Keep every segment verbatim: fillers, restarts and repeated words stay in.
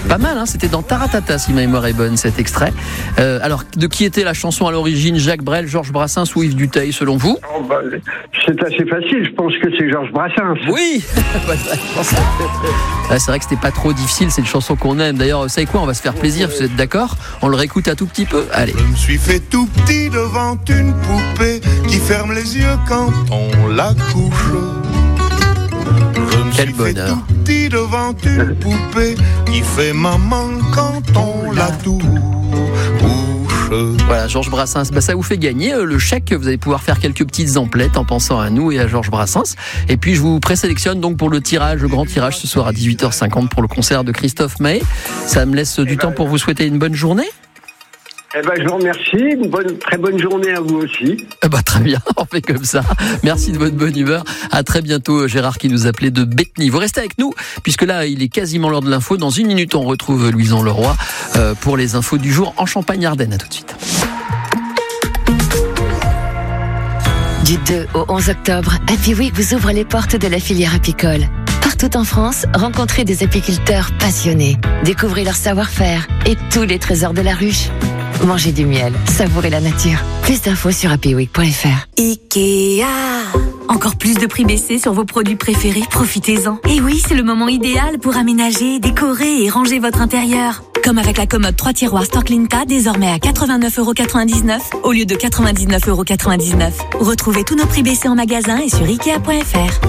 Pas mal, hein, c'était dans Taratata, si ma mémoire est bonne, cet extrait. Euh, alors, de qui était la chanson à l'origine? Jacques Brel, Georges Brassens ou Yves Duteil, selon vous? Oh, bah, c'est assez facile, je pense que c'est Georges Brassens. Oui. C'est vrai que c'était pas trop difficile, c'est une chanson qu'on aime. D'ailleurs, vous savez quoi, on va se faire plaisir, vous êtes d'accord? On le réécoute un tout petit peu. Allez. Je me suis fait tout petit devant une poupée qui ferme les yeux quand on la couche. Je me Quel suis bonheur. fait tout petit devant une poupée qui fait maman quand on la touche. Voilà, Georges Brassens, bah, ça vous fait gagner euh, le chèque. Vous allez pouvoir faire quelques petites emplettes en pensant à nous et à Georges Brassens. Et puis je vous présélectionne donc pour le tirage, le grand tirage ce soir à dix-huit heures cinquante pour le concert de Christophe Maé. Ça me laisse du Eh temps ben, pour vous souhaiter une bonne journée. Eh ben, je vous remercie. Une bonne, très bonne journée à vous aussi. Eh bah, très bien, on fait comme ça. Merci de votre bonne humeur. À très bientôt, Gérard qui nous appelait de Bétheny. Vous restez avec nous, puisque là, il est quasiment l'heure de l'info. Dans une minute, on retrouve Louison Leroy euh, pour les infos du jour en Champagne-Ardenne. À tout de suite. Du deux au onze octobre, Happy Week vous ouvre les portes de la filière apicole. Partout en France, rencontrez des apiculteurs passionnés. Découvrez leur savoir-faire et tous les trésors de la ruche. Mangez du miel, savourez la nature. Plus d'infos sur happy week point f r. Ikea. Encore plus de prix baissés sur vos produits préférés, profitez-en. Et oui, c'est le moment idéal pour aménager, décorer et ranger votre intérieur. Comme avec la commode trois tiroirs Storklinka, désormais à quatre-vingt-neuf euros quatre-vingt-dix-neuf au lieu de quatre-vingt-dix-neuf euros quatre-vingt-dix-neuf. Retrouvez tous nos prix baissés en magasin et sur ikea point f r.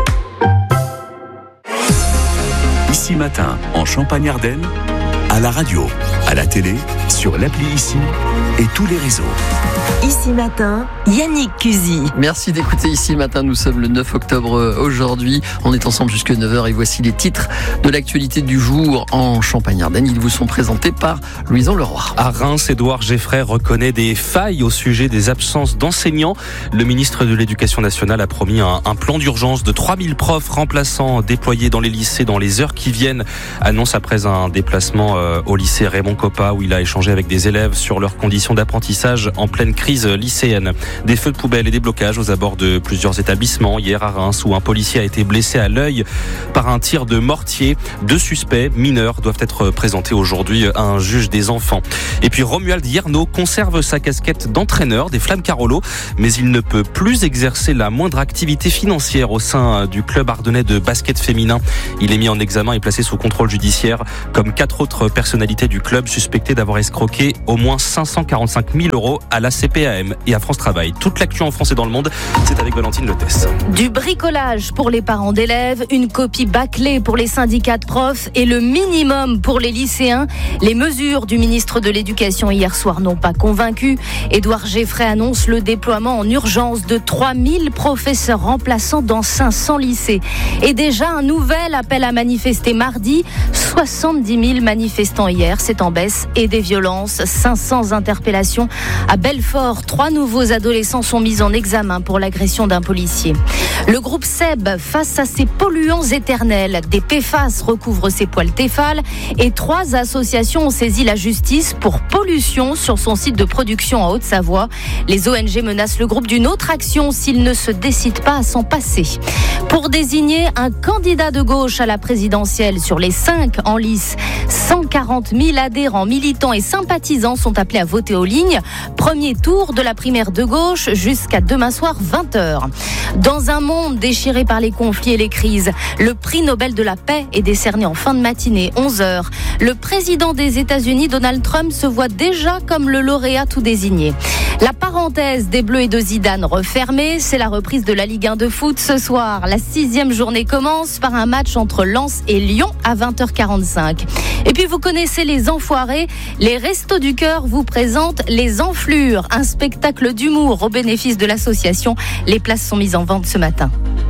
Ici Matin, en Champagne-Ardenne, à la radio, à la télé, sur l'appli Ici et tous les réseaux. Ici Matin, Yannick Cusy. Merci d'écouter Ici Matin. Nous sommes le neuf octobre aujourd'hui. On est ensemble jusqu'à neuf heures et voici les titres de l'actualité du jour en Champagne-Ardenne. Ils vous sont présentés par Louison Leroy. À Reims, Édouard Geffray reconnaît des failles au sujet des absences d'enseignants. Le ministre de l'Éducation nationale a promis un, un plan d'urgence de trois mille profs remplaçants déployés dans les lycées dans les heures qui viennent. Annonce après un déplacement euh, au lycée Raymond Coppa où il a échangé avec des élèves sur leurs conditions d'apprentissage en pleine crise lycéenne. Des feux de poubelle et des blocages aux abords de plusieurs établissements hier à Reims où un policier a été blessé à l'œil par un tir de mortier. Deux suspects mineurs doivent être présentés aujourd'hui à un juge des enfants. Et puis Romuald Yerno conserve sa casquette d'entraîneur des Flammes Carolo, mais il ne peut plus exercer la moindre activité financière au sein du club ardennais de basket féminin. Il est mis en examen et placé sous contrôle judiciaire comme quatre autres personnalités du club suspectées d'avoir escroqué au moins cinq cent quarante-cinq mille euros à la C P A M et à France Travail. Toute l'actu en France et dans le monde, c'est avec Valentine Lotès. Du bricolage pour les parents d'élèves, une copie bâclée pour les syndicats de profs et le minimum pour les lycéens. Les mesures du ministre de l'Éducation hier soir n'ont pas convaincu. Édouard Geffray annonce le déploiement en urgence de trois mille professeurs remplaçants dans cinq cents lycées. Et déjà un nouvel appel à manifester mardi. soixante-dix mille manifestants hier, c'est en baisse. Et des violences, cinq cents interpellations à Belfort. Trois nouveaux adolescents sont mis en examen pour l'agression d'un policier. Le groupe Seb, face à ses polluants éternels, des P F A S recouvrent ses poils Tefal et trois associations ont saisi la justice pour pollution sur son site de production en Haute-Savoie. Les O N G menacent le groupe d'une autre action s'il ne se décide pas à s'en passer. Pour désigner un candidat de gauche à la présidentielle sur les cinq en lice, cent quarante mille adhérents, militants et sympathisants sont appelés à voter aux lignes. Premier tour de la primaire de gauche jusqu'à demain soir vingt heures. Dans un monde déchiré par les conflits et les crises, le prix Nobel de la paix est décerné en fin de matinée, onze heures. Le président des États-Unis, Donald Trump, se voit déjà comme le lauréat tout désigné. La parenthèse des Bleus et de Zidane refermée, c'est la reprise de la Ligue un de foot ce soir. La sixième journée commence par un match entre Lens et Lyon à vingt heures quarante-cinq. Et puis vous connaissez les enfoirés, les Restos du Cœur vous présentent les Enflures, un spectacle d'humour au bénéfice de l'association. Les places sont mises en vente ce matin.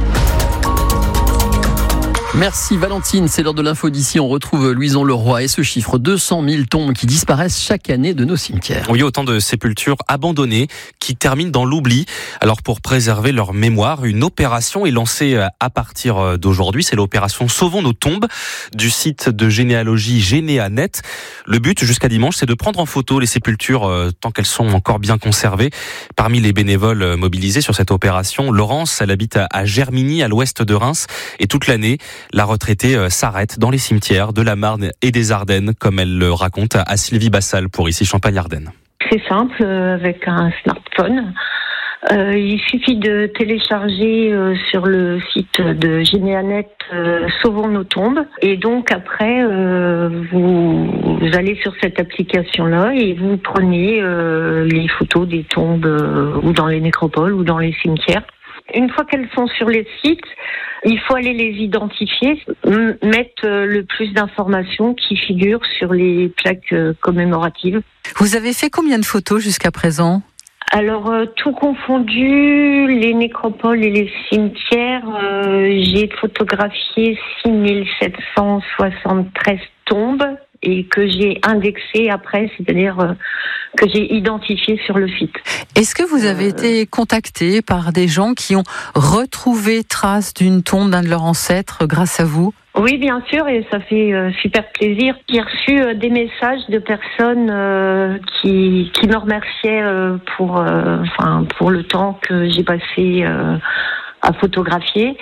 Merci Valentine, c'est l'heure de l'info d'ici. On retrouve Louison Leroy et ce chiffre, deux cent mille tombes qui disparaissent chaque année de nos cimetières. Oui, autant de sépultures abandonnées qui terminent dans l'oubli. Alors pour préserver leur mémoire, une opération est lancée à partir d'aujourd'hui. C'est l'opération Sauvons nos tombes du site de généalogie Généanet. Le but jusqu'à dimanche, c'est de prendre en photo les sépultures tant qu'elles sont encore bien conservées. Parmi les bénévoles mobilisés sur cette opération, Laurence, elle habite à Germigny, à l'ouest de Reims. Et toute l'année, La retraitée s'arrête dans les cimetières de la Marne et des Ardennes, comme elle le raconte à Sylvie Bassal pour ici Champagne-Ardenne. C'est simple, avec un smartphone. Euh, il suffit de télécharger euh, sur le site de Généanet euh, Sauvons nos tombes, et donc après euh, vous, vous allez sur cette application-là et vous prenez euh, les photos des tombes euh, ou dans les nécropoles ou dans les cimetières. Une fois qu'elles sont sur les sites, il faut aller les identifier, m- mettre euh, le plus d'informations qui figurent sur les plaques euh, commémoratives. Vous avez fait combien de photos jusqu'à présent ? Alors, euh, tout confondu, les nécropoles et les cimetières, euh, j'ai photographié six mille sept cent soixante-treize tombes et que j'ai indexées après, c'est-à-dire euh, que j'ai identifiées sur le site. Est-ce que vous avez euh... été contacté par des gens qui ont retrouvé trace d'une tombe d'un de leurs ancêtres grâce à vous ? Oui, bien sûr, et ça fait euh, super plaisir. J'ai reçu euh, des messages de personnes euh, qui qui me remerciaient euh, pour euh, enfin pour le temps que j'ai passé euh, à photographier,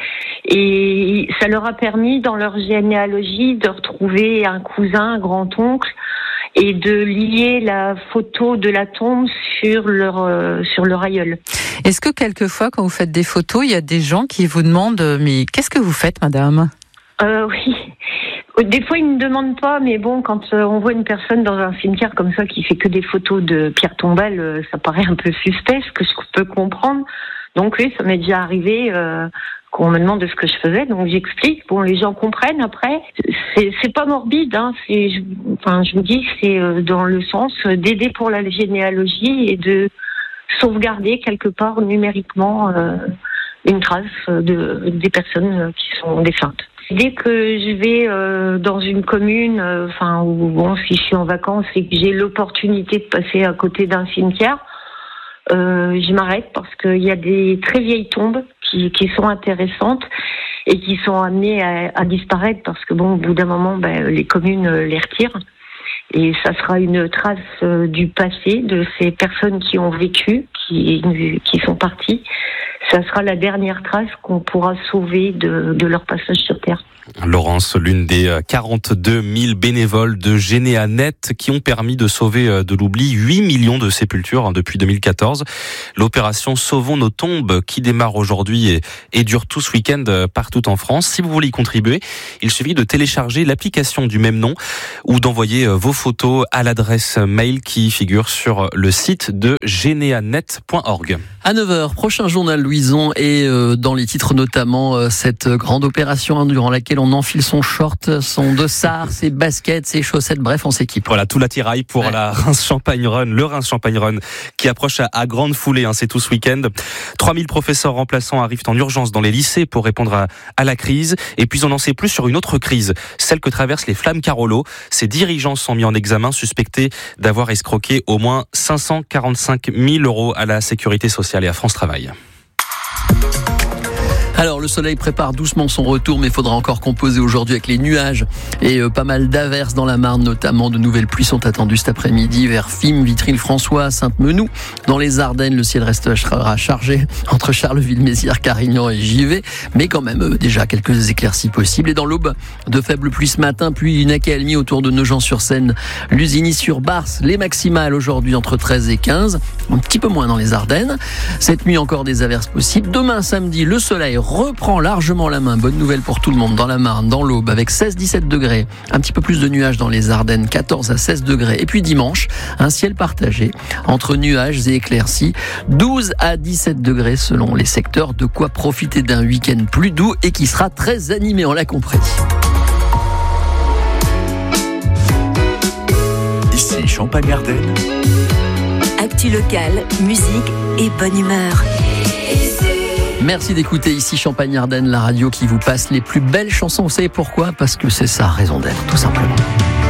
et ça leur a permis dans leur généalogie de retrouver un cousin, un grand-oncle, et de lier la photo de la tombe sur leur euh, sur leur aïeul. Est-ce que quelquefois, quand vous faites des photos, il y a des gens qui vous demandent mais qu'est-ce que vous faites, madame ? Euh, oui. Des fois, ils ne me demandent pas, mais bon, quand euh, on voit une personne dans un cimetière comme ça qui fait que des photos de pierres tombales, euh, ça paraît un peu suspect, ce que je peux comprendre. Donc oui, ça m'est déjà arrivé euh, qu'on me demande ce que je faisais, donc j'explique. Bon, les gens comprennent après. C'est, c'est pas morbide, hein. C'est, je, enfin, je vous dis, c'est euh, dans le sens d'aider pour la généalogie et de sauvegarder quelque part numériquement euh, une trace de des personnes qui sont défuntes. Dès que je vais euh, dans une commune, euh, enfin, ou bon, si je suis en vacances et que j'ai l'opportunité de passer à côté d'un cimetière, euh, je m'arrête parce qu'il y a des très vieilles tombes qui, qui sont intéressantes et qui sont amenées à, à disparaître parce que bon, au bout d'un moment, ben, les communes les retirent. Et ça sera une trace euh, du passé de ces personnes qui ont vécu, qui, qui sont parties. Ça sera la dernière trace qu'on pourra sauver de, de leur passage sur Terre. Laurence, l'une des quarante-deux mille bénévoles de Généanet qui ont permis de sauver de l'oubli huit millions de sépultures depuis deux mille quatorze. L'opération Sauvons nos tombes qui démarre aujourd'hui et, et dure tout ce week-end partout en France. Si vous voulez y contribuer, il suffit de télécharger l'application du même nom ou d'envoyer vos photos à l'adresse mail qui figure sur le site de généanet point org. À neuf heures, prochain journal Louison, et euh, dans les titres notamment euh, cette grande opération hein, durant laquelle on enfile son short, son dossard, ses baskets, ses chaussettes, bref, on s'équipe. Voilà, tout l'attirail pour ouais. la Reims Champagne Run, le Reims Champagne Run qui approche à, à grande foulée, hein, c'est tout ce week-end. trois mille professeurs remplaçants arrivent en urgence dans les lycées pour répondre à, à la crise, et puis on en sait plus sur une autre crise, celle que traversent les Flammes Carolo. Ces dirigeants sont mis en examen, suspectés d'avoir escroqué au moins cinq cent quarante-cinq mille euros à la sécurité sociale et à France Travail. Alors le soleil prépare doucement son retour, mais il faudra encore composer aujourd'hui avec les nuages et euh, pas mal d'averses dans la Marne, notamment. De nouvelles pluies sont attendues cet après-midi vers Fismes, Vitry-le-François, Sainte-Menou. Dans les Ardennes, le ciel restera chargé entre Charleville, Mézières, Carignan et Givet, mais quand même euh, déjà quelques éclaircies possibles. Et dans l'Aube, de faibles pluies ce matin, puis une accalmie autour de Nogent-sur-Seine, Lusigny-sur-Barse. Les maximales aujourd'hui entre treize et quinze, un petit peu moins dans les Ardennes. Cette nuit encore des averses possibles. Demain samedi, le soleil reprend largement la main. Bonne nouvelle pour tout le monde dans la Marne, dans l'Aube, avec seize à dix-sept degrés. Un petit peu plus de nuages dans les Ardennes, quatorze à seize degrés. Et puis dimanche, un ciel partagé entre nuages et éclaircies, douze à dix-sept degrés selon les secteurs. De quoi profiter d'un week-end plus doux et qui sera très animé, on l'a compris. Ici Champagne-Ardenne. Actu locale, musique et bonne humeur. Merci d'écouter ici Champagne-Ardenne, la radio qui vous passe les plus belles chansons. Vous savez pourquoi ? Parce que c'est sa raison d'être, tout simplement.